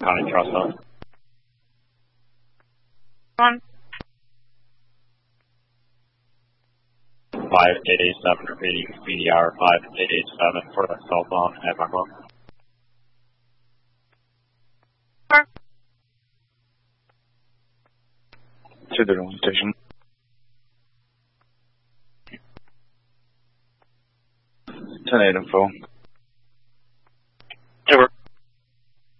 County Trust Fund. On. 5887 repeating BDR 5887 for the cell phone at Buffalo. To the wrong station. 10-8 info.